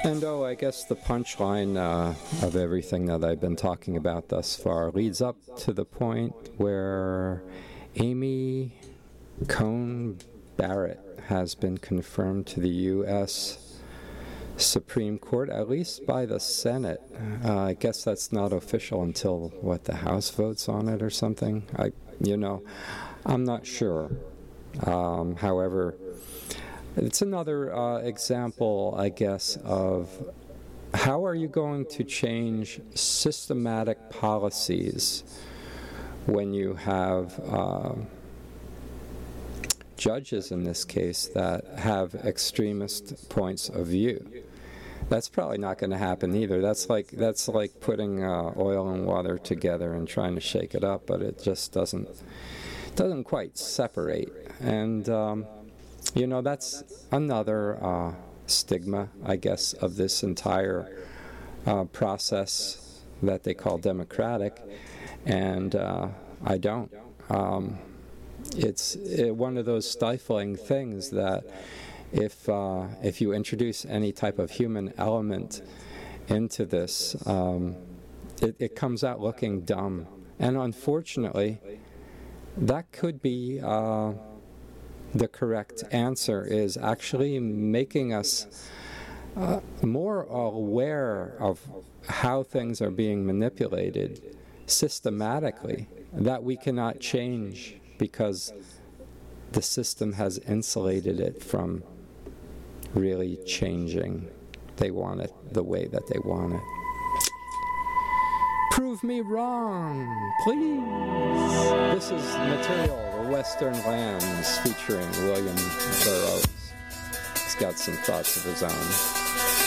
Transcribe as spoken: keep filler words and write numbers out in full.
And oh, I guess the punchline uh, of everything that I've been talking about thus far leads up to the point where Amy Coney Barrett has been confirmed to the U S Supreme Court, at least by the Senate. Uh, I guess that's not official until, what, the House votes on it or something? I, you know, I'm not sure. Um, however, it's another uh, example, I guess, of how are you going to change systematic policies when you have uh, judges, in this case, that have extremist points of view. That's probably not going to happen either. That's like that's like putting uh, oil and water together and trying to shake it up, but it just doesn't doesn't quite separate. And um, you know, that's another uh, stigma, I guess, of this entire uh, process that they call democratic, and uh, I don't. Um, it's it, one of those stifling things that if uh, if you introduce any type of human element into this, um, it, it comes out looking dumb. And unfortunately, that could be uh, the correct answer, is actually making us uh, more aware of how things are being manipulated systematically, that we cannot change because the system has insulated it from really changing. They want it the way that they want it. Prove me wrong, please. This is material, The Western Lands, featuring William Burroughs. He's got some thoughts of his own.